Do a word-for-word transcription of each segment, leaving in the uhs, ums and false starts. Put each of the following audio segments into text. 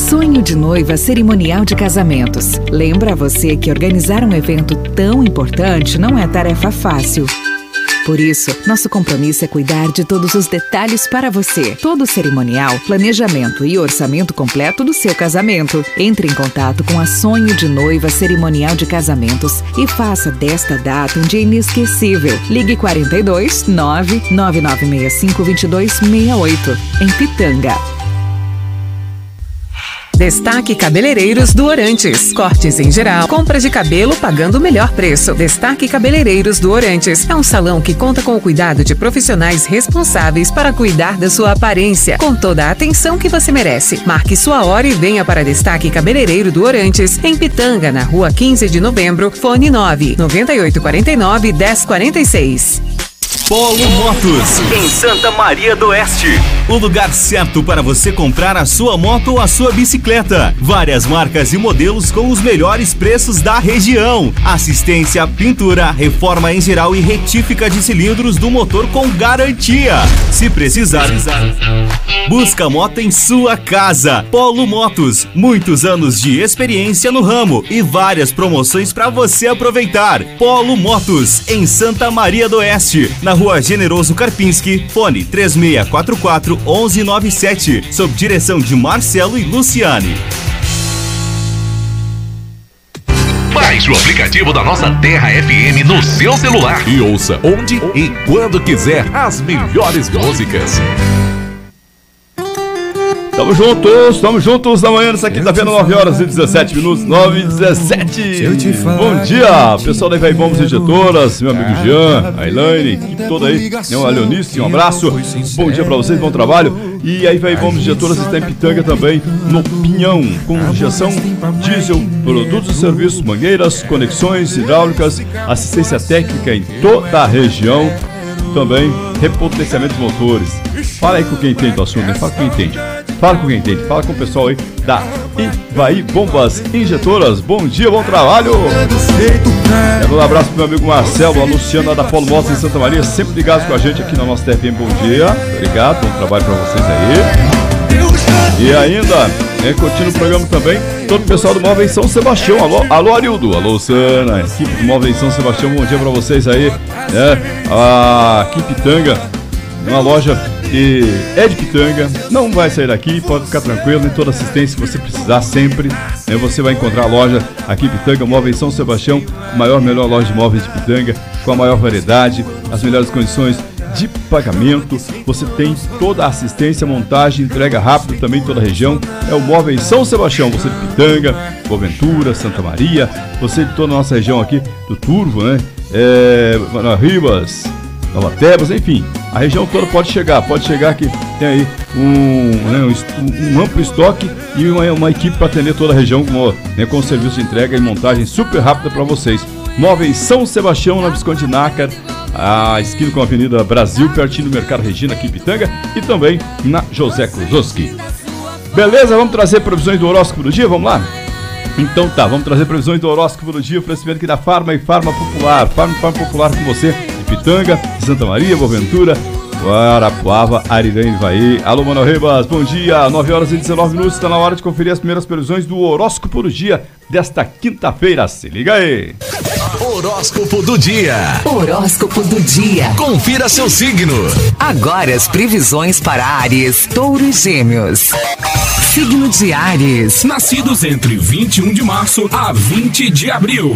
Sonho de Noiva Cerimonial de Casamentos. Lembra você que organizar um evento tão importante não é tarefa fácil. Por isso, nosso compromisso é cuidar de todos os detalhes para você. Todo o cerimonial, planejamento e orçamento completo do seu casamento. Entre em contato com a Sonho de Noiva Cerimonial de Casamentos e faça desta data um dia inesquecível. Ligue quarenta e dois, nove nove nove seis cinco, dois dois seis oito, em Pitanga. Destaque Cabeleireiros do Orantes. Cortes em geral, compra de cabelo pagando o melhor preço. Destaque Cabeleireiros do Orantes. É um salão que conta com o cuidado de profissionais responsáveis para cuidar da sua aparência, com toda a atenção que você merece. Marque sua hora e venha para Destaque Cabeleireiro do Orantes, em Pitanga, na rua quinze de novembro, fone nove nove oito quatro nove, um zero quatro seis. Polo Motos, em Santa Maria do Oeste. O lugar certo para você comprar a sua moto ou a sua bicicleta. Várias marcas e modelos com os melhores preços da região. Assistência, pintura, reforma em geral e retífica de cilindros do motor com garantia. Se precisar, busca a moto em sua casa. Polo Motos, muitos anos de experiência no ramo e várias promoções para você aproveitar. Polo Motos, em Santa Maria do Oeste, na Rua Generoso Karpinski, fone três seis quatro quatro, um um nove sete, sob direção de Marcelo e Luciane. Baixe o aplicativo da Nossa Terra F M no seu celular e ouça onde e quando quiser as melhores músicas. Tamo juntos, tamo juntos na manhã dessa quinta-feira, nove horas e dezessete minutos, nove e dezessete. Bom dia, pessoal da Ivaí Bombas Injetoras, meu amigo Jean, a Elaine, equipe toda aí, né, a Leonice, um abraço, bom dia pra vocês, bom trabalho. E a Ivaí Bombas Injetoras está em Pitanga também, no Pinhão, com injeção diesel, produtos e serviços, mangueiras, conexões hidráulicas, assistência técnica em toda a região, também repotenciamento de motores. Fala aí com quem entende do assunto, né? Fala com quem entende. Fala com quem entende, fala com o pessoal aí da Ivaí Bombas Injetoras. Bom dia, bom trabalho. Quero dar um abraço pro meu amigo Marcelo, a Luciana da Polo Motos em Santa Maria, sempre ligados com a gente aqui na nossa T F M. Bom dia, obrigado, bom trabalho pra vocês aí. E ainda, é, curtindo o programa também, todo o pessoal do Móveis São Sebastião. Alô, alô Arildo, alô Luciana, equipe do Móveis São Sebastião, bom dia pra vocês aí. É, aqui em Pitanga, uma loja que é de Pitanga, não vai sair daqui, pode ficar tranquilo, em toda assistência que você precisar sempre, né, você vai encontrar a loja aqui em Pitanga, Móveis São Sebastião, maior, melhor loja de móveis de Pitanga, com a maior variedade, as melhores condições de pagamento, você tem toda a assistência, montagem, entrega rápida também em toda a região, é o Móveis São Sebastião, você de Pitanga, Boaventura, Santa Maria, você de toda a nossa região aqui, do Turvo, né, é, Ribas, Nova Tebas, enfim, a região toda pode chegar, pode chegar que tem aí um, né, um, um amplo estoque e uma, uma equipe para atender toda a região com, né, com serviço de entrega e montagem super rápida para vocês. Móveis São Sebastião, na Visconde Nácar, a esquina com a Avenida Brasil, pertinho do Mercado Regina, aqui em Pitanga, e também na José Kruzowski. Beleza, vamos trazer previsões do horóscopo do dia, vamos lá? Então tá, vamos trazer previsões do horóscopo do dia, oferecimento aqui da Farma e Farma Popular, Farma e Farma Popular com você, Pitanga, Santa Maria, Boaventura, Guarapuava, Arirã e Ivaí. Alô, Manoel Ribas, bom dia, nove horas e dezenove minutos, está na hora de conferir as primeiras previsões do horóscopo do dia desta quinta-feira, se liga aí. Horóscopo do dia. Horóscopo do dia. Confira seu signo. Agora as previsões para Áries, Touro e Gêmeos. Signo de Áries. Nascidos entre vinte e um de março a vinte de abril.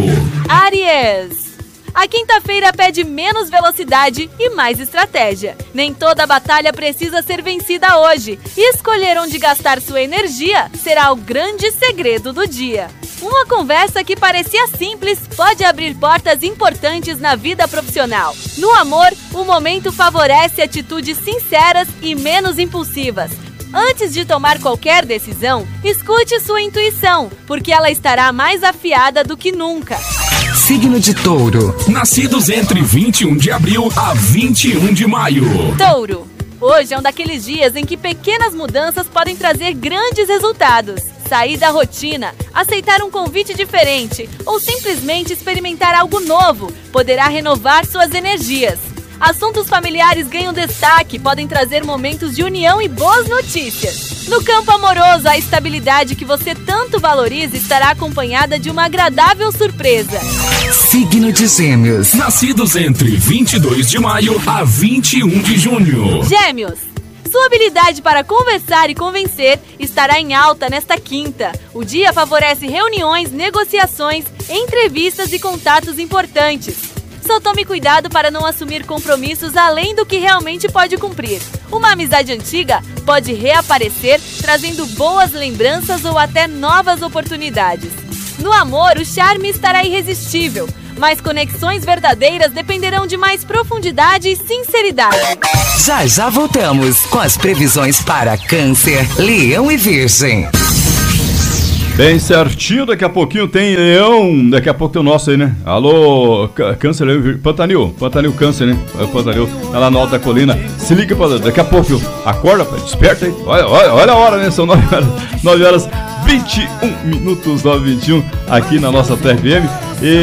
Áries. A quinta-feira pede menos velocidade e mais estratégia. Nem toda batalha precisa ser vencida hoje. E escolher onde gastar sua energia será o grande segredo do dia. Uma conversa que parecia simples pode abrir portas importantes na vida profissional. No amor, o momento favorece atitudes sinceras e menos impulsivas. Antes de tomar qualquer decisão, escute sua intuição, porque ela estará mais afiada do que nunca. Signo de Touro. Nascidos entre vinte e um de abril a vinte e um de maio. Touro. Hoje é um daqueles dias em que pequenas mudanças podem trazer grandes resultados. Sair da rotina, aceitar um convite diferente ou simplesmente experimentar algo novo poderá renovar suas energias. Assuntos familiares ganham destaque, podem trazer momentos de união e boas notícias. No campo amoroso, a estabilidade que você tanto valoriza estará acompanhada de uma agradável surpresa. Signo de Gêmeos. Nascidos entre vinte e dois de maio a vinte e um de junho. Gêmeos, sua habilidade para conversar e convencer estará em alta nesta quinta. O dia favorece reuniões, negociações, entrevistas e contatos importantes. Só tome cuidado para não assumir compromissos além do que realmente pode cumprir. Uma amizade antiga pode reaparecer, trazendo boas lembranças ou até novas oportunidades. No amor, o charme estará irresistível, mas conexões verdadeiras dependerão de mais profundidade e sinceridade. Já já voltamos com as previsões para Câncer, Leão e Virgem. Bem certinho, daqui a pouquinho tem Leão, daqui a pouco tem o nosso aí, né? Alô, Câncer, Leão, Pantanil, Pantanil Câncer, né? Pantanil, tá lá no alto da colina. Se liga, pra, daqui a pouco, acorda, desperta aí. Olha, olha, olha a hora, né? São nove horas, nove horas vinte e um minutos, nove e vinte e um, aqui na nossa T R M.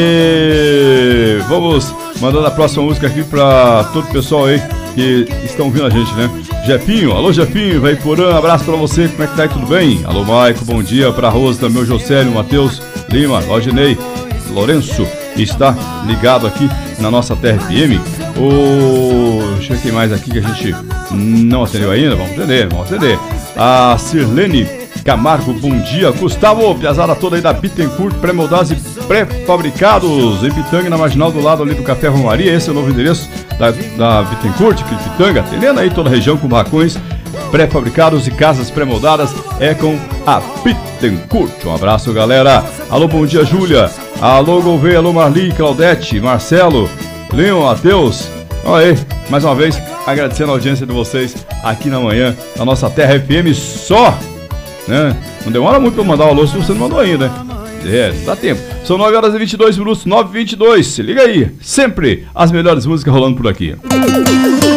E vamos mandando a próxima música aqui pra todo o pessoal aí que estão ouvindo a gente, né? Jefinho, alô Jefinho, vai por um abraço pra você, como é que tá aí, tudo bem? Alô Maico, bom dia pra Rosa, também o Jocélio, Matheus, Lima, Aldinei, Lourenço, está ligado aqui na nossa T R M. O... Deixa eu ver quem mais aqui que a gente não atendeu ainda, vamos atender, vamos atender. A Sirlene Camargo, bom dia. Gustavo, piazada toda aí da Bittencourt, pré-moldados e pré-fabricados em Pitanga, na marginal do lado ali do Café Romaria. Esse é o novo endereço da, da Bittencourt, aqui de Pitanga, atendendo aí toda a região com barracões pré-fabricados e casas pré-moldadas, é com a Bittencourt. Um abraço, galera. Alô, bom dia, Júlia. Alô, Gouveia, alô, Marli, Claudete, Marcelo, Leon, Matheus. Olha aí, mais uma vez, agradecendo a audiência de vocês aqui na manhã, na nossa Terra F M só. Né? Não demora muito pra mandar o alô se você não mandou ainda, né? É, dá tempo. São nove horas e vinte e dois minutos, nove e vinte e dois. Se liga aí, sempre as melhores músicas rolando por aqui.